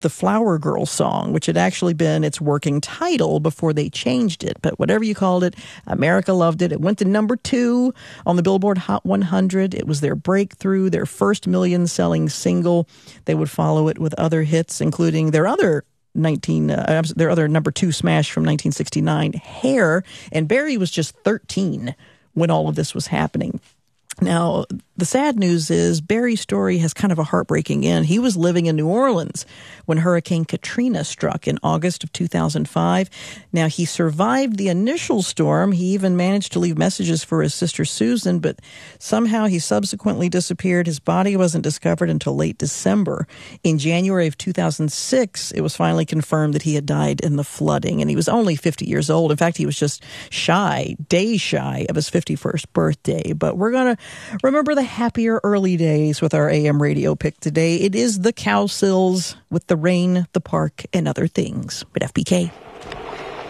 the Flower Girl song, which had actually been its working title before they changed it. But whatever you called it, America loved it. It went to number 2 on the Billboard Hot 100. It was their breakthrough, their first million-selling single. They would follow it with other hits, including their other number 2 smash from 1969, Hair. And Barry was just 13 when all of this was happening. Now, the sad news is Barry's story has kind of a heartbreaking end. He was living in New Orleans when Hurricane Katrina struck in August of 2005. Now, he survived the initial storm. He even managed to leave messages for his sister Susan, but somehow he subsequently disappeared. His body wasn't discovered until late December. In January of 2006, it was finally confirmed that he had died in the flooding, and he was only 50 years old. In fact, he was just days shy of his 51st birthday. But we're going to remember the happier early days with our AM radio pick today. It is the Cowsills with The Rain, the Park, and Other Things with FBK.